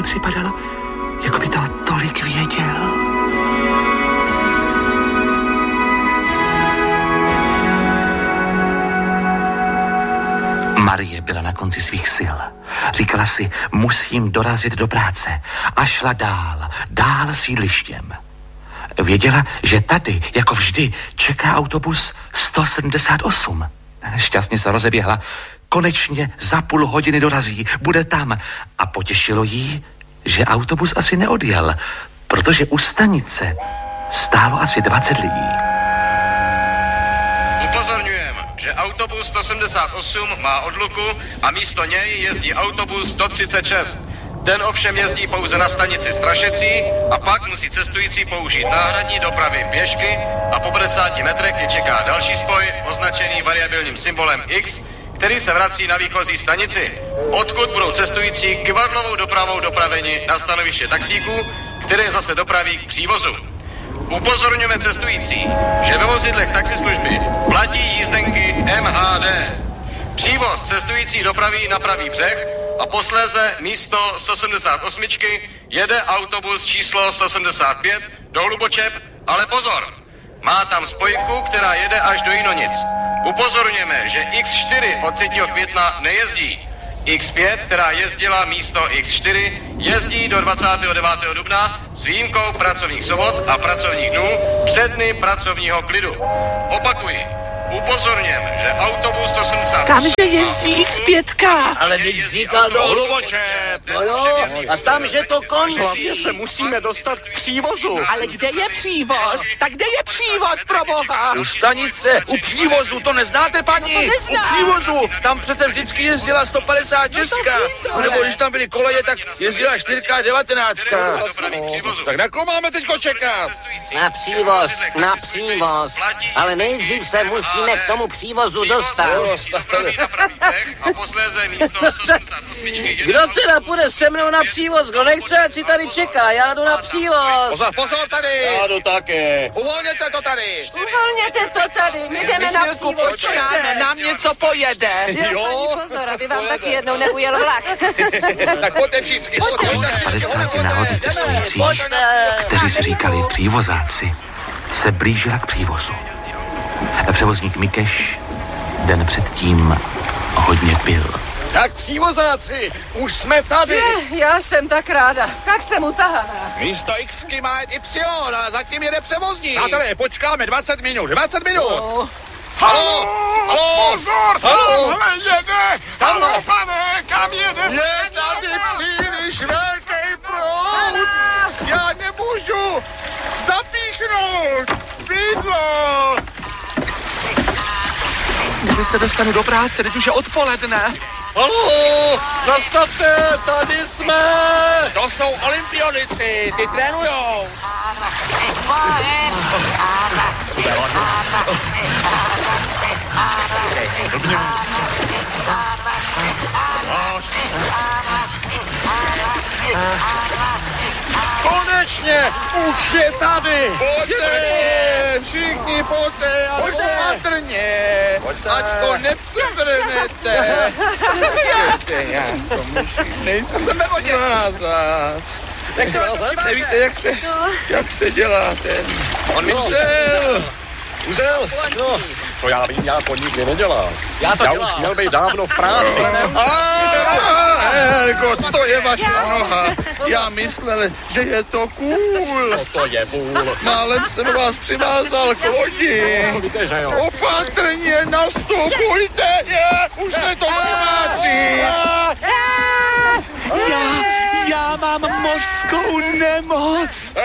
mi připadalo, jako by toho tolik věděl. Marie byla na konci svých sil. Říkala si, musím dorazit do práce. A šla dál sídlištěm. Věděla, že tady, jako vždy, čeká autobus 178. Šťastně se rozeběhla. Konečně za půl hodiny dorazí, bude tam. A potěšilo jí, že autobus asi neodjel, protože u stanice stálo asi 20 lidí. Upozorňujem, že autobus 178 má odluku a místo něj jezdí autobus 136. Ten ovšem jezdí pouze na stanici Strašecí a pak musí cestující použít náhradní dopravy pěšky a po 50 metrech je čeká další spoj označený variabilním symbolem X, který se vrací na výchozí stanici, odkud budou cestující kyvadlovou dopravou dopraveni na stanoviště taxíků, které zase dopraví k přívozu. Upozorňujeme cestující, že ve vozidlech taxislužby platí jízdenky MHD. Přívoz cestující dopraví na pravý břeh a posléze místo 178 jede autobus číslo 175 do Hlubočep, ale pozor, má tam spojku, která jede až do Jinonic. Upozorňujeme, že X4 od 3. května nejezdí. X5, která jezdila místo X4, jezdí do 29. dubna s výjimkou pracovních sobot a pracovních dnů před dny pracovního klidu. Opakuji, upozorněm, že autobus 180... Kamže jezdí X5? Ale teď říkal do Hlubočep. No jo, a tam, že to končí. Hlavně se musíme dostat k přívozu. Ale kde je přívoz? Tak kde je přívoz, pro boha? U stanice, u přívozu, to neznáte, paní? To neznám. U přívozu, tam přece vždycky jezdila 156. No Nebo když tam byly koleje, tak jezdila 4x19. Tak na koho máme teďko čekat? Na přívoz. Ale nejdřív se musíme k tomu přívozu dostat. A posléze místo 188 Kdo teda půjde se mnou na přívoz? Kdo nechce, ať si tady čeká. Já jdu na přívoz. Pozor tady! Já jdu také. Uvolněte to tady! Uvolněte to tady, my jdeme na přívoz. Počkáme, nám něco pojede. Jo, pozor, aby vám taky jednou neujel vlak. Tak pojďte všichni. 50 náhodných cestujících, kteří si říkali přívozáci, se blížila k přívozu. Převozník Mikeš den předtím hodně pil. Tak přívozáci, už jsme tady. Já jsem tak ráda, tak jsem utahaná. Místo Xky má jet Y, a zatím jede převozník. Přátelé, počkáme 20 minut. Halo! Pozor! Tamhle jede! Halo, pane, kam jedete? Je tady příliš velký proud! Já nemůžu zapíchnout bydlo! Kdy se dostanu do práce, teď už je odpoledne. Halo, zastavte, tady jsme! To jsou olympionici, ty trénujou! Konečně, už je tady! Pojďte, všichni pojďte, a opatrně, ať to nepřevrnete. Počkejte, já to musím nejprve názad. Nevíte, jak se dělá ten... On myslel. Uzel? No, co já vím, já to nikdy nedělám. Já už měl být dávno v práci. Helgot, to je vaše noha. Já myslel, že je to cool. No to je vůl. Málem jsem vás přivázal k lodi. Víte, že jo? Opatrně nastupujte, už se to krvácí. Já mám mořskou nemoc.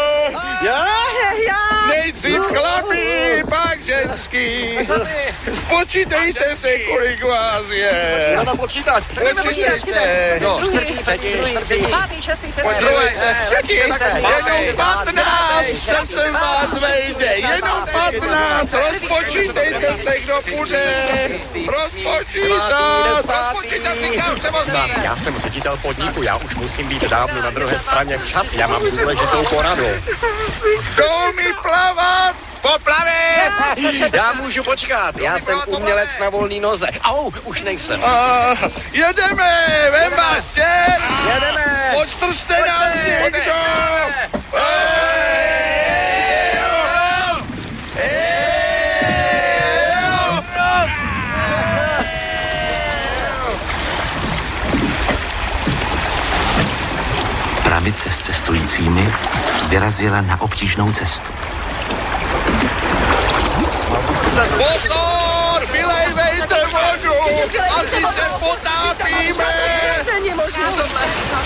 Nejdřív chlapí, pak ženský. Spočítejte se, kolik vás je. Já tam počítat. Počítejte. No, Pátý, šestý, podívejte, jenom 15 se vás vejde, jenom 15, rozpočítejte se, kdo půjde. Rozpočítat říkám převozník. Já jsem ředitel podniku, já už musím být dávno na druhé straně včas. Já mám důležitou poradu. Kdo umí plavat? Poplavit! Já můžu počkat, já jsem umělec na volný noze. Au, už nejsem. Jedeme, vem vás čert! Jedeme! Pojď Otrste nás někdo! Pravice s cestujícími vyrazila na obtížnou cestu. Pozor! Vylejvejte vodu! Asi se potápíme! Není možné tohle.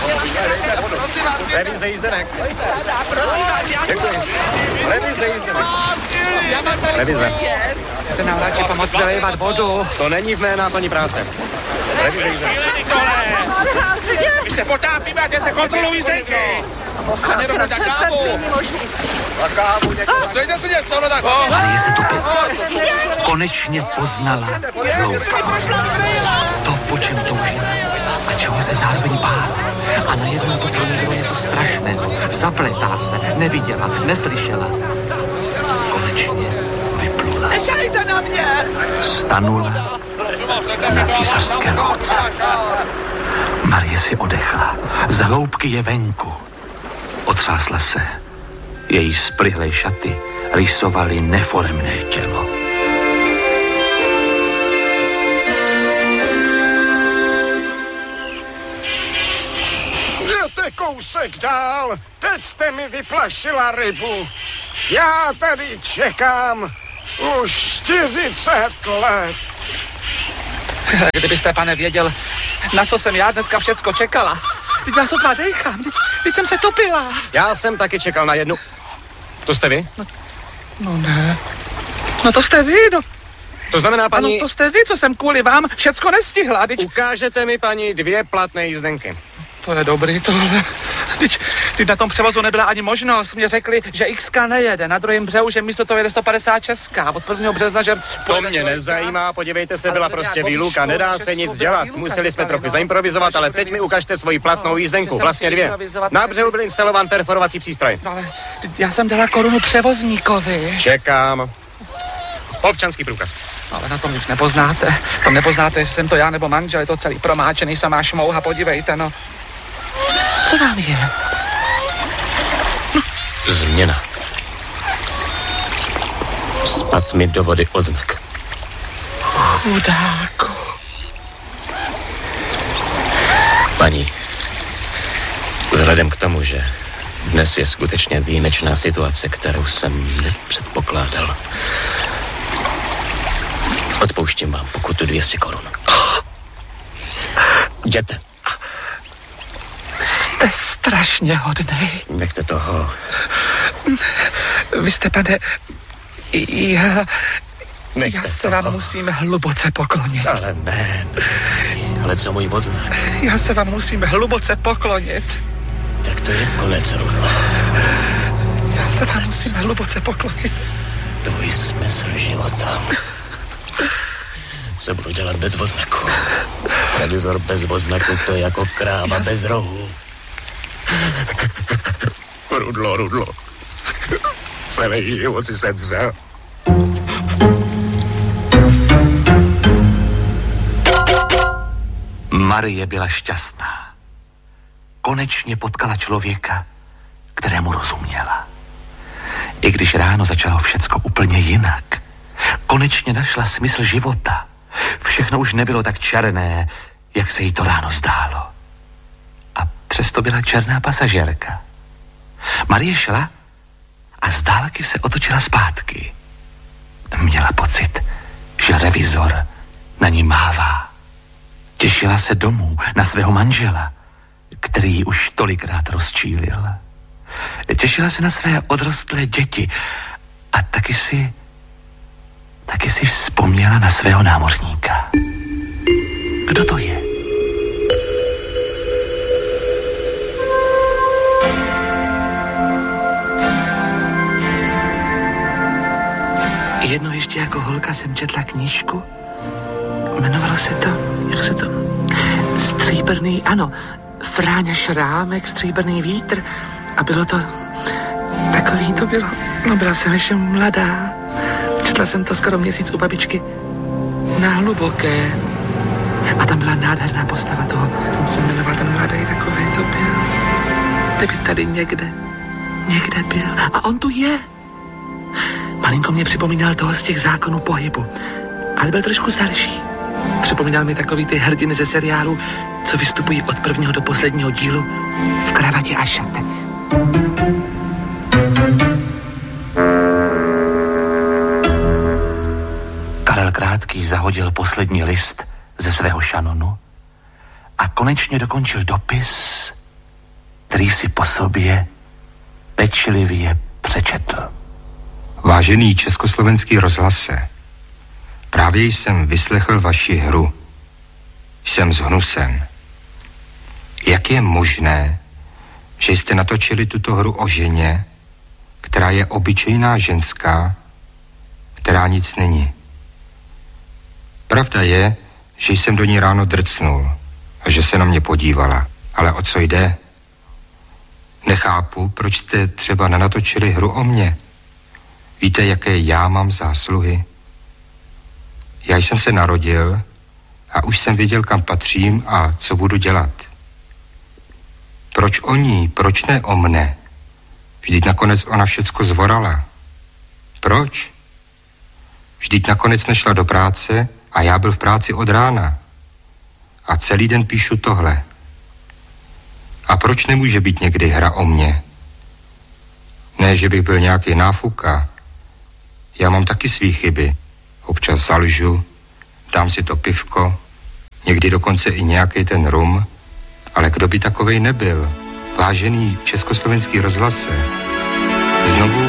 Revize jízdenek. Děkuji. Revize jízdenek. Revize. Chcete nám radši pomoct vylejvat vodu? To není v mé náplni práce. Revize jízdenek. My se potápíme a tě se kontrolují jízdenky! A nedobu na kávu! Na kávu někdo. Dejte si něco, no tak Marie se tupě konečně poznala hloubku. To, po čem toužila a čeho se zároveň bála. A najednou to pro ní bylo něco strašného. Zapletala se, neviděla, neslyšela. Konečně vyplula. Nešajte na mě! Stanula na Císařské louce. Marie si odechla. Z hloubky je venku. Otřásla se. Její splyhlé šaty rysovaly neforemné tělo. Jděte kousek dál, teď jste mi vyplašila rybu. Já tady čekám už 40 let. Kdybyste, pane, věděl, na co jsem já dneska všecko čekala. Teď já sotva dejchám, teď jsem se topila. Já jsem taky čekal na jednu. To jste vy? No ne. No to jste vy, no. To znamená, paní... Ano, to jste vy, co jsem kvůli vám všecko nestihla. Ukážete mi, paní, 2 platné jízdenky. To je dobrý tohle. Teď na tom převozu nebyla ani možnost. Mě řekli, že XK nejede. Na druhém břehu, že místo toho jede 156. Od 1. března, že... To mě nezajímá, podívejte se, byla prostě výluka, nedá se nic dělat. Museli jsme trochu zaimprovizovat, ale teď mi ukažte svoji platnou jízdenku, vlastně 2. Na břehu byl instalován perforovací přístroj. No ale já jsem dala korunu převozníkovi. Čekám. Občanský průkaz. Ale na tom nic nepoznáte. Tam nepoznáte, jestli jsem to já nebo manžel, je to celý promáčený, samá šmouha, podívejte, no. Co vám je? Změna. Spad mi do vody odznak. Chudáku. Paní, vzhledem k tomu, že dnes je skutečně výjimečná situace, kterou jsem nepředpokládal, odpouštím vám pokutu 200 korun. Jděte. Jste strašně hodnej. Nechte toho. Vy jste, pane, já se vám musím hluboce poklonit. Ale ne. Ale co můj odznak? Já se vám musím hluboce poklonit. Tak to je konec, Rudlo. Já se vám musím hluboce poklonit. Tvůj smysl života. Co budu dělat bez oznaku? Revizor bez oznaku, to je jako kráva bez rohu. Rudlo. Celý život si se vzal. Marie byla šťastná. Konečně potkala člověka, kterému rozuměla. I když ráno začalo všecko úplně jinak, konečně našla smysl života. Všechno už nebylo tak černé, jak se jí to ráno zdálo. A přesto byla černá pasažérka. Marie šla a z dálky se otočila zpátky. Měla pocit, že revizor na ní mává. Těšila se domů na svého manžela, který ji už tolikrát rozčílil. Těšila se na své odrostlé děti a taky si vzpomněla na svého námořníka. Kdo to je? Jednou ještě jako holka jsem četla knížku. Jmenovalo se to, jak se to... Stříbrný, ano, Fráňa Šrámek, Stříbrný vítr. A bylo to... Takový to bylo. No, byla jsem ještě mladá. Četla jsem to skoro měsíc u babičky. Na Hluboké. A tam byla nádherná postava toho. On se jmenoval ten mladý, takový to byl. Kdyby tady někde byl. A on tu je. Malinko mě připomínal toho z těch zákonů pohybu, ale byl trošku starší. Připomínal mi takový ty hrdiny ze seriálu, co vystupují od prvního do posledního dílu v kravatě a šatech. Karel Krátký zahodil poslední list ze svého šanonu a konečně dokončil dopis, který si po sobě pečlivě přečetl. Vážený Československý rozhlase, právě jsem vyslechl vaši hru. Jsem zhnusen. Jak je možné, že jste natočili tuto hru o ženě, která je obyčejná ženská, která nic není? Pravda je, že jsem do ní ráno drcnul a že se na mě podívala. Ale o co jde? Nechápu, proč jste třeba nenatočili hru o mně. Víte, jaké já mám zásluhy? Já jsem se narodil a už jsem věděl, kam patřím a co budu dělat. Proč o ní, proč ne o mne? Vždyť nakonec ona všecko zvorala. Proč? Vždyť nakonec nešla do práce a já byl v práci od rána. A celý den píšu tohle. A proč nemůže být někdy hra o mně? Ne, že bych byl nějaký náfuka. Já mám taky svý chyby. Občas zalžu, dám si to pivko, někdy dokonce i nějaký ten rum, ale kdo by takovej nebyl? Vážený Československý rozhlase, znovu